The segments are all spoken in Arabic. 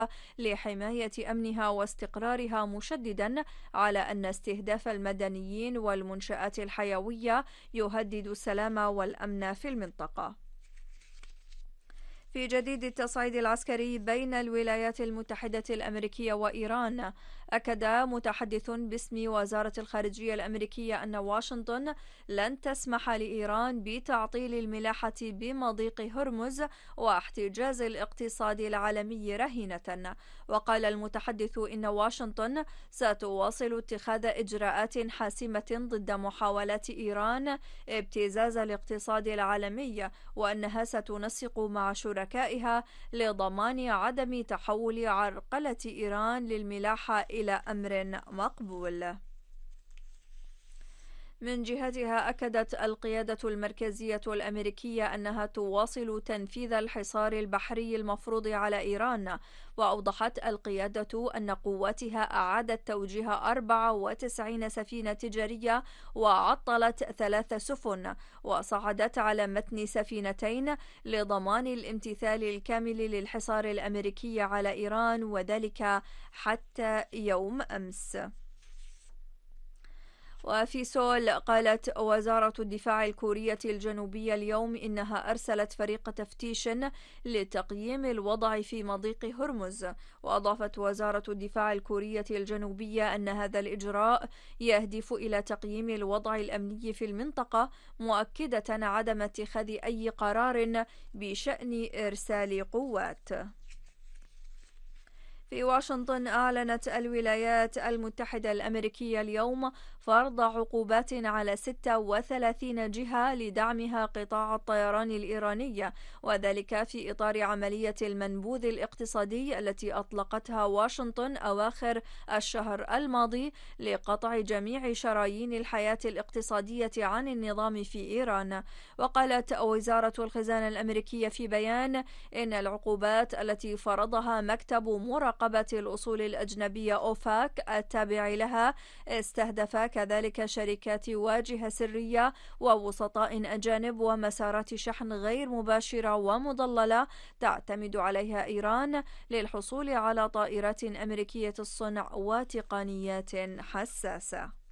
لحماية أمنها واستقرارها، مشددا على أن استهداف المدنيين والمنشآت الحيوية يهدد السلام والأمن في المنطقة. في جديد التصعيد العسكري بين الولايات المتحدة الأمريكية وإيران، أكد متحدث باسم وزارة الخارجية الأمريكية أن واشنطن لن تسمح لإيران بتعطيل الملاحة بمضيق هرمز واحتجاز الاقتصاد العالمي رهينة. وقال المتحدث إن واشنطن ستواصل اتخاذ إجراءات حاسمة ضد محاولات إيران ابتزاز الاقتصاد العالمي، وأنها ستنسق مع شركائها لضمان عدم تحول عرقلة إيران للملاحة إلى أمر مقبول. من جهتها، أكدت القيادة المركزية الأمريكية أنها تواصل تنفيذ الحصار البحري المفروض على إيران، وأوضحت القيادة أن قواتها أعادت توجيه 94 سفينة تجارية وعطلت 3 سفن، وصعدت على متن سفينتين لضمان الامتثال الكامل للحصار الأمريكي على إيران، وذلك حتى يوم أمس. وفي سول، قالت وزارة الدفاع الكورية الجنوبية اليوم إنها أرسلت فريق تفتيش لتقييم الوضع في مضيق هرمز. وأضافت وزارة الدفاع الكورية الجنوبية أن هذا الإجراء يهدف إلى تقييم الوضع الأمني في المنطقة، مؤكدة عدم اتخاذ أي قرار بشأن إرسال قوات. في واشنطن، أعلنت الولايات المتحدة الأمريكية اليوم فرض عقوبات على 36 جهة لدعمها قطاع الطيران الإيراني، وذلك في إطار عملية المنبوذ الاقتصادي التي أطلقتها واشنطن أواخر الشهر الماضي لقطع جميع شرايين الحياة الاقتصادية عن النظام في إيران. وقالت وزارة الخزانة الأمريكية في بيان إن العقوبات التي فرضها مكتب مراقبة الأصول الأجنبية أوفاك التابع لها استهدف كذلك شركات واجهة سرية ووسطاء أجانب ومسارات شحن غير مباشرة ومضللة تعتمد عليها إيران للحصول على طائرات أمريكية الصنع وتقنيات حساسة.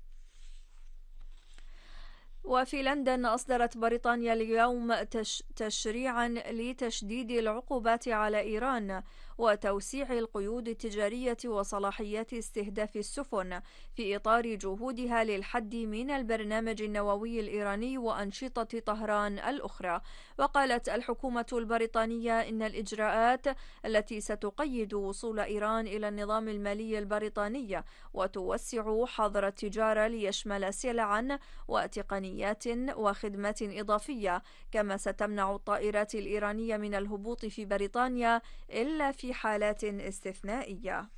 وفي لندن، أصدرت بريطانيا اليوم تشريعا لتشديد العقوبات على إيران وتوسيع القيود التجارية وصلاحيات استهداف السفن في إطار جهودها للحد من البرنامج النووي الإيراني وأنشطة طهران الأخرى. وقالت الحكومة البريطانية إن الإجراءات التي ستقيد وصول إيران إلى النظام المالي البريطاني وتوسع حظر التجارة ليشمل سلعا وتقنيات وخدمات إضافية، كما ستمنع الطائرات الإيرانية من الهبوط في بريطانيا إلا في حالات استثنائية.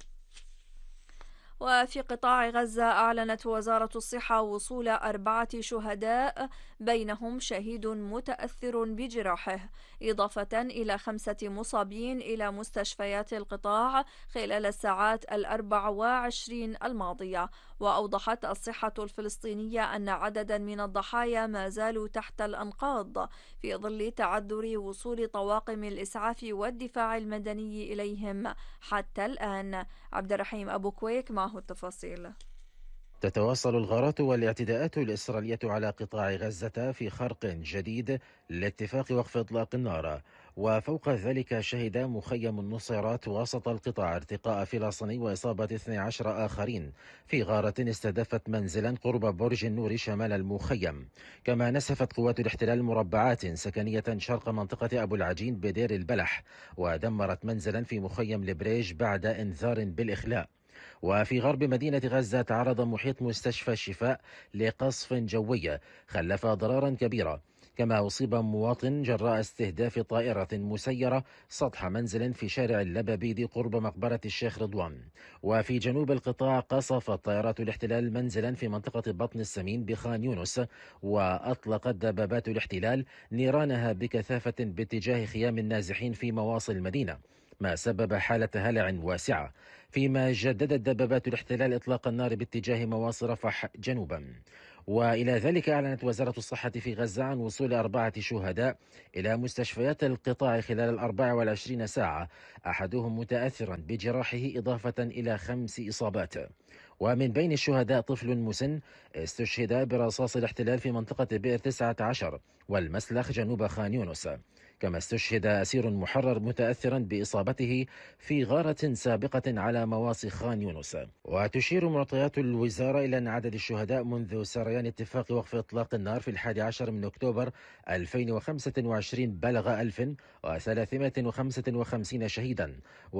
وفي قطاع غزة، أعلنت وزارة الصحة وصول 4 شهداء بينهم شهيد متأثر بجراحه، إضافة إلى 5 مصابين إلى مستشفيات القطاع خلال الساعات 24 الماضية. وأوضحت الصحة الفلسطينية أن عددا من الضحايا ما زالوا تحت الأنقاض في ظل تعذر وصول طواقم الإسعاف والدفاع المدني إليهم حتى الآن. عبد الرحيم أبو كويك معه التفاصيل. تتواصل الغارات والاعتداءات الإسرائيلية على قطاع غزة في خرق جديد لاتفاق وقف إطلاق النار. وفوق ذلك، شهد مخيم النصيرات وسط القطاع ارتقاء فلسطيني وإصابة 12 آخرين في غارة استهدفت منزلا قرب برج النور شمال المخيم. كما نسفت قوات الاحتلال مربعات سكنية شرق منطقة أبو العجين بدير البلح، ودمرت منزلا في مخيم البريج بعد إنذار بالإخلاء. وفي غرب مدينة غزة، تعرض محيط مستشفى الشفاء لقصف جوي خلف ضررا كبيرا. كما أصيب مواطن جراء استهداف طائرة مسيرة سطح منزل في شارع اللبابيدي قرب مقبرة الشيخ رضوان. وفي جنوب القطاع، قصفت طائرات الاحتلال منزلا في منطقة بطن السمين بخان يونس، وأطلقت دبابات الاحتلال نيرانها بكثافة باتجاه خيام النازحين في مواصل المدينة، ما سبب حالة هلع واسعة. فيما جددت دبابات الاحتلال إطلاق النار باتجاه مواصل رفح جنوبا. وإلى ذلك أعلنت وزارة الصحة في غزة عن وصول 4 شهداء إلى مستشفيات القطاع خلال 24 ساعة، أحدهم متأثرا بجراحه إضافة إلى 5 إصابات. ومن بين الشهداء طفل مسن استشهد برصاص الاحتلال في منطقة بئر 19 والمسلخ جنوب خان يونس، كما استشهد أسير محرر متأثرا بإصابته في غارة سابقة على مواصي خان يونس. وتشير معطيات الوزارة إلى أن عدد الشهداء منذ سريان اتفاق وقف إطلاق النار في 11 من أكتوبر 2025 بلغ 1355 شهيدا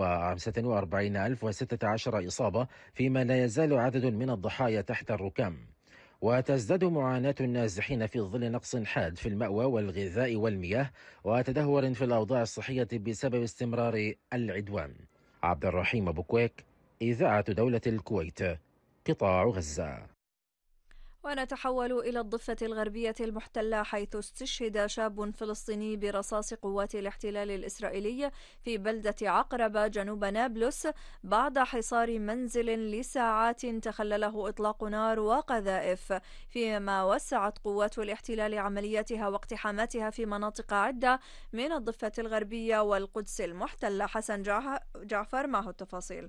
و45016 إصابة، فيما لا يزال عدد من الضحايا تحت الركام. وتزداد معاناة النازحين في ظل نقص حاد في المأوى والغذاء والمياه وتدهور في الأوضاع الصحية بسبب استمرار العدوان. عبد الرحيم أبو كويك، إذاعة دولة الكويت، قطاع غزة. ونتحول إلى الضفة الغربية المحتلة، حيث استشهد شاب فلسطيني برصاص قوات الاحتلال الإسرائيلي في بلدة عقربة جنوب نابلس بعد حصار منزل لساعات تخلله إطلاق نار وقذائف، فيما وسعت قوات الاحتلال عملياتها واقتحاماتها في مناطق عدة من الضفة الغربية والقدس المحتلة. حسن جعفر معه التفاصيل.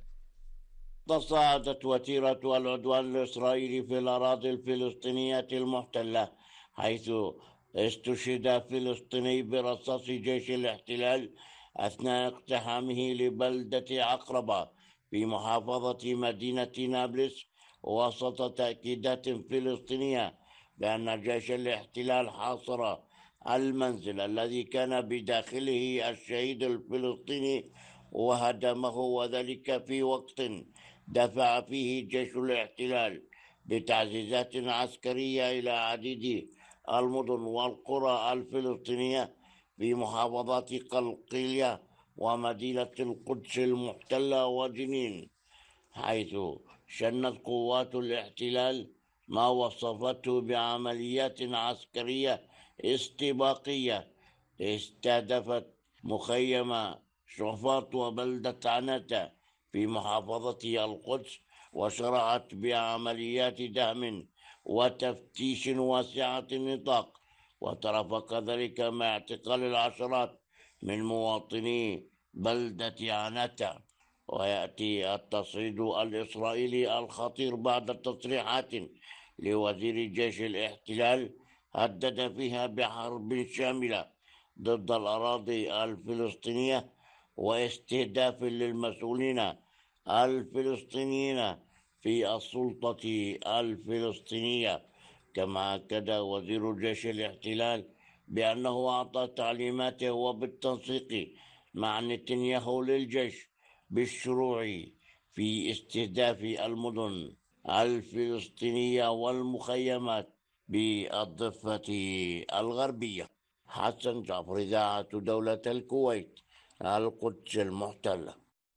تصاعدت وتيرة العدوان الإسرائيلي في الأراضي الفلسطينية المحتلة، حيث استشهد فلسطيني برصاص جيش الاحتلال أثناء اقتحامه لبلدة عقربة في محافظة مدينة نابلس، وسط تأكيدات فلسطينية بأن جيش الاحتلال حاصر المنزل الذي كان بداخله الشهيد الفلسطيني وهدمه، وذلك في وقت دفع فيه جيش الاحتلال بتعزيزات عسكرية إلى عديد المدن والقرى الفلسطينية في محافظات قلقيلية ومدينة القدس المحتلة وجنين، حيث شنت قوات الاحتلال ما وصفته بعمليات عسكرية استباقية استهدفت مخيم شوفاط وبلدة عنتا في محافظة القدس، وشرعت بعمليات دهم وتفتيش واسعة النطاق، وترافق ذلك مع اعتقال العشرات من مواطني بلدة عنتا. ويأتي التصعيد الإسرائيلي الخطير بعد تصريحات لوزير جيش الاحتلال هدد فيها بحرب شاملة ضد الأراضي الفلسطينية واستهداف للمسؤولين الفلسطينيين في السلطة الفلسطينية. كما أكد وزير جيش الاحتلال بأنه أعطى تعليماته وبالتنسيق مع نتنياهو للجيش بالشروع في استهداف المدن الفلسطينية والمخيمات بالضفة الغربية. حسن جعفر، إذاعة دولة الكويت، القدس المحتلة.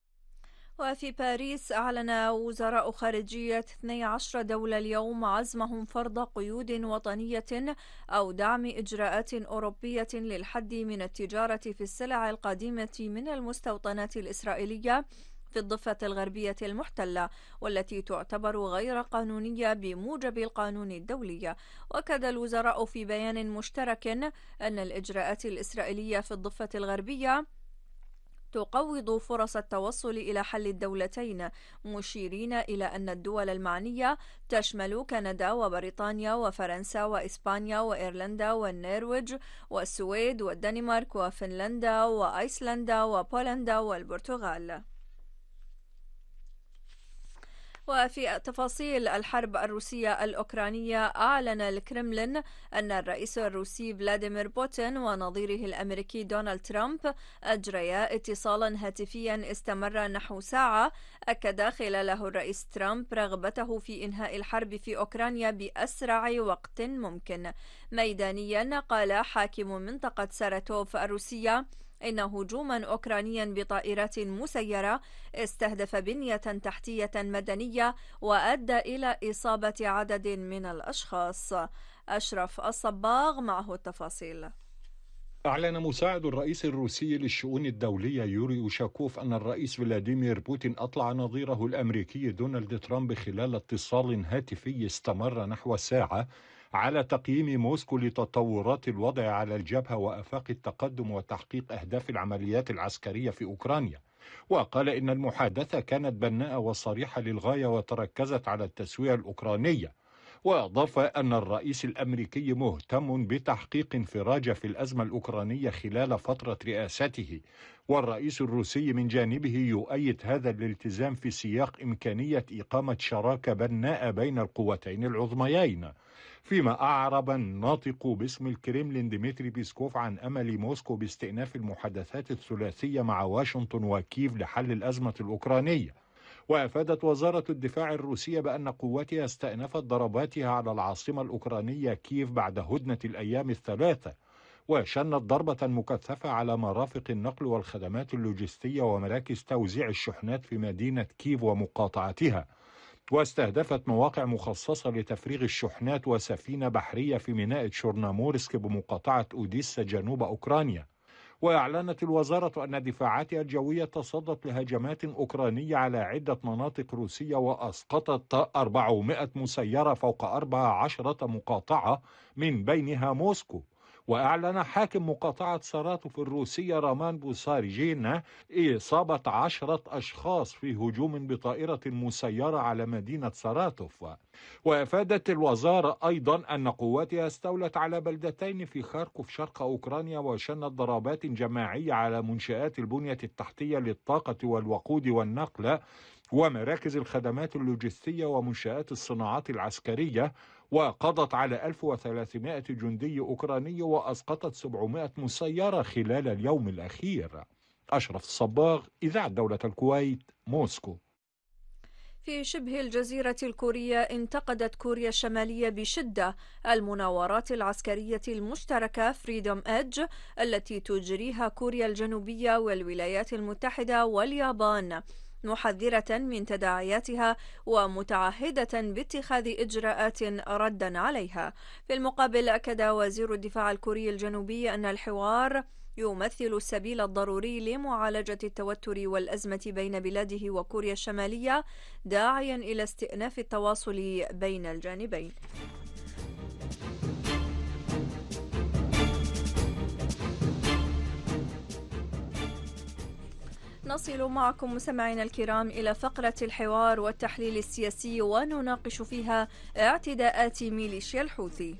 وفي باريس أعلن وزراء خارجية 12 دولة اليوم عزمهم فرض قيود وطنية أو دعم إجراءات أوروبية للحد من التجارة في السلع القادمة من المستوطنات الإسرائيلية في الضفة الغربية المحتلة، والتي تعتبر غير قانونية بموجب القانون الدولي. وأكد الوزراء في بيان مشترك أن الإجراءات الإسرائيلية في الضفة الغربية تقوض فرص التوصل إلى حل الدولتين، مشيرين إلى أن الدول المعنية تشمل كندا وبريطانيا وفرنسا وإسبانيا وإيرلندا والنرويج والسويد والدنمارك وفنلندا وأيسلندا وبولندا والبرتغال. وفي تفاصيل الحرب الروسية الأوكرانية، أعلن الكرملين أن الرئيس الروسي فلاديمير بوتين ونظيره الأمريكي دونالد ترامب أجريا اتصالا هاتفيا استمر نحو ساعة، أكد خلاله الرئيس ترامب رغبته في إنهاء الحرب في أوكرانيا بأسرع وقت ممكن. ميدانيا، قال حاكم منطقة ساراتوف الروسية إن هجوما أوكرانيا بطائرات مسيرة استهدف بنية تحتية مدنية وأدى إلى إصابة عدد من الأشخاص. أشرف الصباغ معه التفاصيل. أعلن مساعد الرئيس الروسي للشؤون الدولية يوري أوشاكوف أن الرئيس فلاديمير بوتين أطلع نظيره الأمريكي دونالد ترامب خلال اتصال هاتفي استمر نحو ساعة على تقييم موسكو لتطورات الوضع على الجبهة وآفاق التقدم وتحقيق أهداف العمليات العسكرية في أوكرانيا. وقال إن المحادثة كانت بناءة وصريحة للغاية وتركزت على التسوية الأوكرانية. وأضاف أن الرئيس الأمريكي مهتم بتحقيق انفراجة في الأزمة الأوكرانية خلال فترة رئاسته، والرئيس الروسي من جانبه يؤيد هذا الالتزام في سياق إمكانية إقامة شراكة بناءة بين القوتين العظميين. فيما أعرب الناطق باسم الكريملين ديمتري بيسكوف عن أمل موسكو باستئناف المحادثات الثلاثية مع واشنطن وكييف لحل الأزمة الأوكرانية. وأفادت وزارة الدفاع الروسية بأن قواتها استأنفت ضرباتها على العاصمة الأوكرانية كييف بعد هدنة الأيام الثلاثة، وشنت ضربة مكثفة على مرافق النقل والخدمات اللوجستية ومراكز توزيع الشحنات في مدينة كييف ومقاطعتها، واستهدفت مواقع مخصصة لتفريغ الشحنات وسفينة بحرية في ميناء تشورنامورسك بمقاطعة أوديسا جنوب أوكرانيا. وأعلنت الوزارة أن دفاعاتها الجوية تصدت لهجمات أوكرانية على عدة مناطق روسية وأسقطت 400 مسيرة فوق 14 مقاطعة من بينها موسكو. وأعلن حاكم مقاطعة ساراتوف الروسية رامان بوسارجين إصابة 10 أشخاص في هجوم بطائرة مسيرة على مدينة ساراتوف. وأفادت الوزارة أيضا أن قواتها استولت على بلدتين في خاركوف شرق أوكرانيا وشنت ضربات جماعية على منشآت البنية التحتية للطاقة والوقود والنقل ومراكز الخدمات اللوجستية ومنشآت الصناعات العسكرية، وقضت على 1300 جندي أوكراني وأسقطت 700 مسيرة خلال اليوم الأخير. أشرف الصباغ، إذاعة دولة الكويت، موسكو. في شبه الجزيرة الكورية انتقدت كوريا الشمالية بشدة المناورات العسكرية المشتركة فريدوم إيدج التي تجريها كوريا الجنوبية والولايات المتحدة واليابان، محذرة من تداعياتها ومتعهدة باتخاذ إجراءات ردا عليها. في المقابل أكد وزير الدفاع الكوري الجنوبي أن الحوار يمثل السبيل الضروري لمعالجة التوتر والأزمة بين بلاده وكوريا الشمالية، داعيا إلى استئناف التواصل بين الجانبين. نصل معكم مستمعينا الكرام إلى فقرة الحوار والتحليل السياسي، ونناقش فيها اعتداءات ميليشيا الحوثي.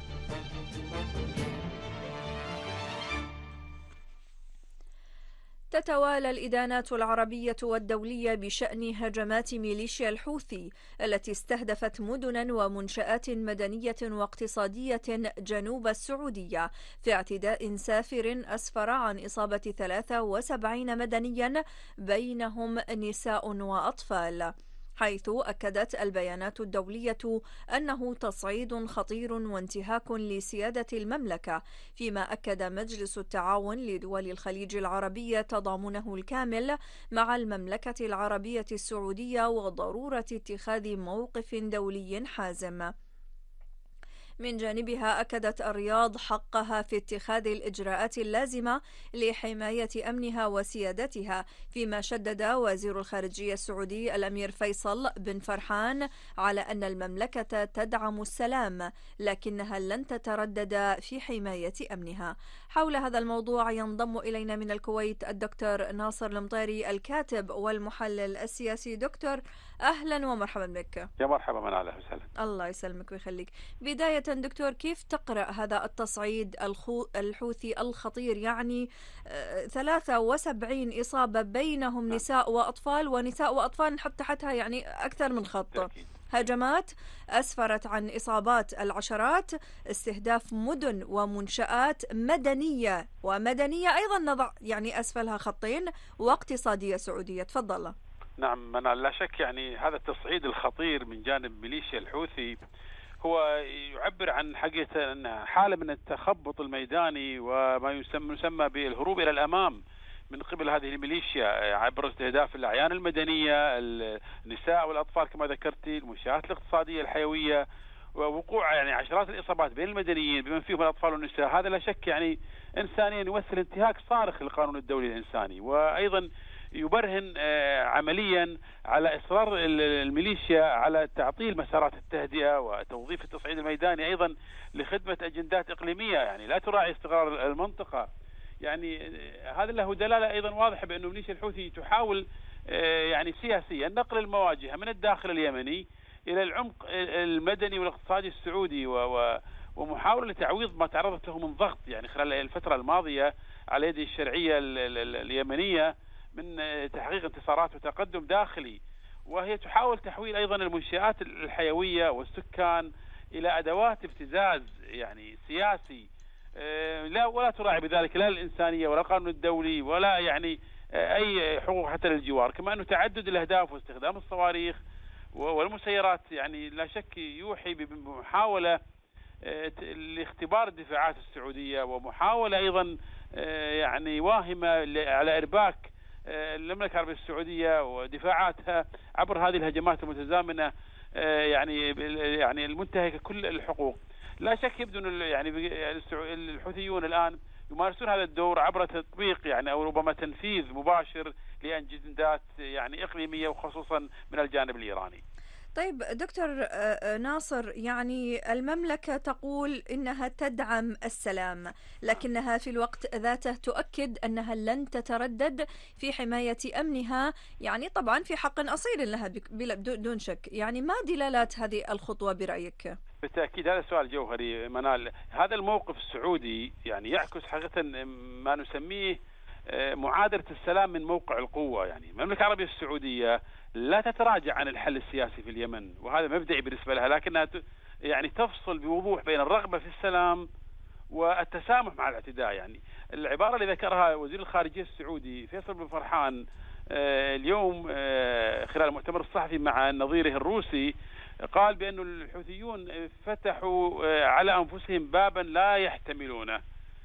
تتوالى الإدانات العربية والدولية بشأن هجمات ميليشيا الحوثي التي استهدفت مدنا ومنشآت مدنية واقتصادية جنوب السعودية، في اعتداء سافر أسفر عن إصابة 73 مدنيا بينهم نساء وأطفال، حيث أكدت البيانات الدولية أنه تصعيد خطير وانتهاك لسيادة المملكة، فيما أكد مجلس التعاون لدول الخليج العربي تضامنه الكامل مع المملكة العربية السعودية وضرورة اتخاذ موقف دولي حازم. من جانبها أكدت الرياض حقها في اتخاذ الإجراءات اللازمة لحماية أمنها وسيادتها، فيما شدد وزير الخارجية السعودي الأمير فيصل بن فرحان على أن المملكة تدعم السلام لكنها لن تتردد في حماية أمنها. حول هذا الموضوع ينضم إلينا من الكويت الدكتور ناصر المطيري الكاتب والمحلل السياسي. دكتور، أهلا ومرحبا بك. يا مرحبا، من أهلا وسهلا. الله يسلمك ويخليك. بداية دكتور، كيف تقرأ هذا التصعيد الحوثي الخطير؟ يعني 73 إصابة بينهم نساء وأطفال، ونساء وأطفال نحط تحتها يعني أكثر من خط. هجمات أسفرت عن إصابات العشرات، استهداف مدن ومنشآت مدنية أيضا نضع يعني أسفلها خطين، واقتصادية سعودية. تفضل. نعم، لا شك يعني هذا التصعيد الخطير من جانب ميليشيا الحوثي هو يعبر عن حقيقة أن حالة من التخبط الميداني وما يسمى بالهروب إلى الأمام من قبل هذه الميليشيا عبر استهداف الأعيان المدنية، النساء والأطفال كما ذكرتي، المنشآت الاقتصادية الحيوية، ووقوع يعني عشرات الإصابات بين المدنيين بمن فيهم الأطفال والنساء، هذا لا شك يعني إنسانيا يمثل انتهاك صارخ للقانون الدولي الإنساني، وأيضا يبرهن عمليا على إصرار الميليشيا على تعطيل مسارات التهدئة وتوظيف التصعيد الميداني أيضا لخدمة أجندات إقليمية يعني لا تراعي استقرار المنطقة. يعني هذا له دلالة أيضا واضحة بأن ميليشيا الحوثي تحاول يعني سياسيا نقل المواجهة من الداخل اليمني إلى العمق المدني والاقتصادي السعودي، ومحاولة لتعويض ما تعرضت له من ضغط يعني خلال الفترة الماضية على يد الشرعية اليمنية من تحقيق انتصارات وتقدم داخلي. وهي تحاول تحويل أيضا المنشآت الحيوية والسكان إلى أدوات ابتزاز يعني سياسي، لا ولا تراعي بذلك لا الإنسانية ولا القانون الدولي ولا يعني أي حقوق حتى للجوار. كما أنه تعدد الأهداف واستخدام الصواريخ والمسيرات يعني لا شك يوحي بمحاولة لاختبار الدفاعات السعودية، ومحاولة أيضا يعني واهمة على إرباك المملكة العربية السعودية ودفاعاتها عبر هذه الهجمات المتزامنة يعني المنتهكة كل الحقوق. لا شك يبدو أن يعني الحوثيون الآن يمارسون هذا الدور عبر تطبيق يعني أو ربما تنفيذ مباشر لأجندات يعني إقليمية وخصوصا من الجانب الإيراني. طيب دكتور ناصر، يعني المملكة تقول إنها تدعم السلام، لكنها في الوقت ذاته تؤكد أنها لن تتردد في حماية أمنها، يعني طبعا في حق أصيل لها بدون شك. يعني ما دلالات هذه الخطوة برأيك؟ بالتأكيد هذا سؤال جوهري منال. هذا الموقف السعودي يعني يعكس حقيقة ما نسميه معادلة السلام من موقع القوة. يعني المملكة العربية السعودية لا تتراجع عن الحل السياسي في اليمن، وهذا مبدئي بالنسبة لها، لكنها يعني تفصل بوضوح بين الرغبة في السلام والتسامح مع الاعتداء. يعني العبارة اللي ذكرها وزير الخارجية السعودي فيصل بن فرحان اليوم خلال المؤتمر الصحفي مع نظيره الروسي، قال بأن الحوثيون فتحوا على أنفسهم بابا لا يحتملونه.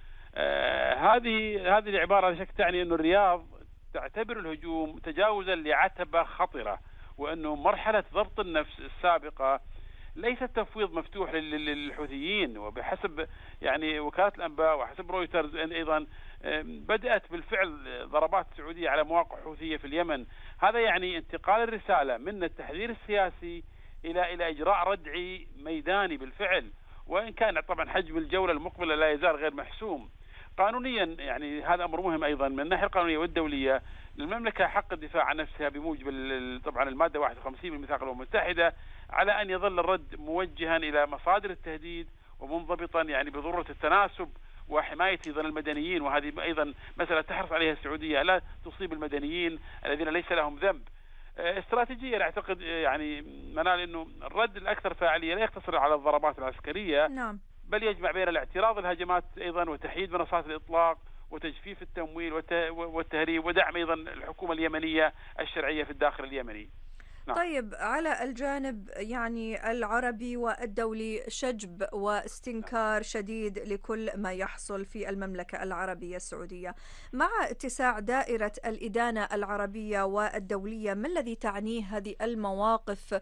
هذه العبارة لا شك تعني أن الرياض تعتبر الهجوم تجاوزا لعتبة خطرة، وأنه مرحلة ضبط النفس السابقة ليست تفويض مفتوح للحوثيين. وبحسب يعني وكالة الأنباء وحسب رويترز أيضا بدأت بالفعل ضربات سعودية على مواقع حوثية في اليمن. هذا يعني انتقال الرسالة من التحذير السياسي إلى إجراء ردعي ميداني بالفعل، وإن كان طبعا حجم الجولة المقبلة لا يزال غير محسوم. قانونيا يعني هذا أمر مهم أيضا من الناحية القانونية والدولية، للمملكة حق الدفاع عن نفسها بموجب طبعا المادة 51 من ميثاق الأمم المتحدة، على أن يظل الرد موجها إلى مصادر التهديد ومنضبطا يعني بضرورة التناسب وحماية أيضا المدنيين. وهذه أيضا مسألة تحرص عليها السعودية، لا تصيب المدنيين الذين ليس لهم ذنب. استراتيجيا أعتقد يعني منال أنه الرد الأكثر فاعلية لا يقتصر على الضربات العسكرية، نعم، بل يجمع بين الاعتراض الهجمات أيضا وتحييد منصات الإطلاق وتجفيف التمويل والتهريب ودعم أيضا الحكومة اليمنية الشرعية في الداخل اليمني. نعم. طيب على الجانب يعني العربي والدولي شجب واستنكار شديد لكل ما يحصل في المملكة العربية السعودية. مع اتساع دائرة الإدانة العربية والدولية، ما الذي تعنيه هذه المواقف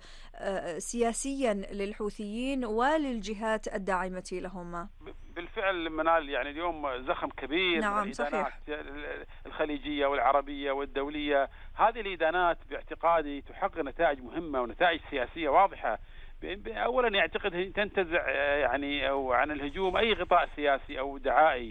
سياسيا للحوثيين وللجهات الداعمة لهم؟ بالفعل منال يعني اليوم زخم كبير. نعم، من الإدانات الخليجية والعربية والدولية. هذه الإدانات باعتقادي تحقق نتائج مهمة ونتائج سياسية واضحة. أولا يعتقد تنتزع يعني أو عن الهجوم أي غطاء سياسي أو دعائي،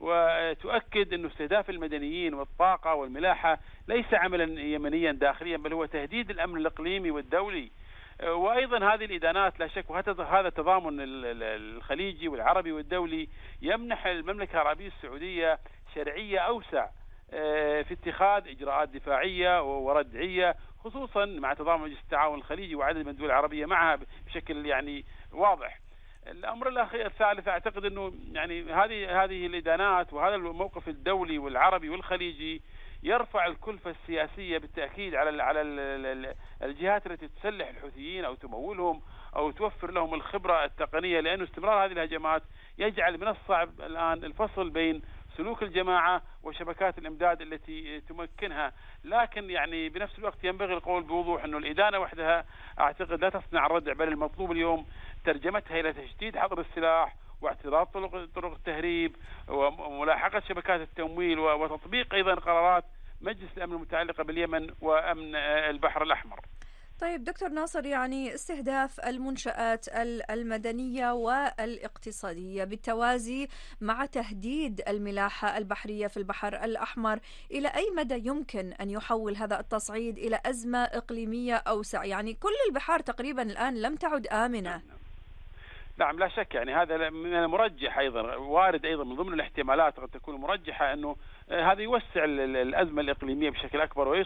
وتؤكد أن استهداف المدنيين والطاقة والملاحة ليس عملا يمنيا داخليا، بل هو تهديد الأمن الإقليمي والدولي. وأيضا هذه الإدانات لا شك وهذا التضامن الخليجي والعربي والدولي يمنح المملكة العربية السعودية شرعية أوسع في اتخاذ إجراءات دفاعية وردعية، خصوصا مع تضامن مجلس التعاون الخليجي وعدد من الدول العربية معها بشكل يعني واضح. الأمر الثالث أعتقد أنه يعني هذه الإدانات وهذا الموقف الدولي والعربي والخليجي يرفع الكلفة السياسية بالتأكيد على الجهات التي تسلح الحوثيين أو تمولهم أو توفر لهم الخبرة التقنية، لأن استمرار هذه الهجمات يجعل من الصعب الآن الفصل بين سلوك الجماعة وشبكات الإمداد التي تمكنها. لكن يعني بنفس الوقت ينبغي القول بوضوح أنه الإدانة وحدها أعتقد لا تصنع الردع، بل المطلوب اليوم ترجمتها إلى تشديد حظر السلاح واعتراض طرق التهريب وملاحقة شبكات التمويل وتطبيق أيضا قرارات مجلس الأمن المتعلقة باليمن وأمن البحر الأحمر. طيب دكتور ناصر، يعني استهداف المنشآت المدنية والاقتصادية بالتوازي مع تهديد الملاحة البحرية في البحر الأحمر، إلى أي مدى يمكن أن يحول هذا التصعيد إلى أزمة إقليمية أوسع؟ يعني كل البحار تقريبا الآن لم تعد آمنة. نعم لا شك، يعني هذا من المرجح أيضا، وارد أيضا من ضمن الاحتمالات قد تكون مرجحة أنه هذا يوسع الأزمة الإقليمية بشكل أكبر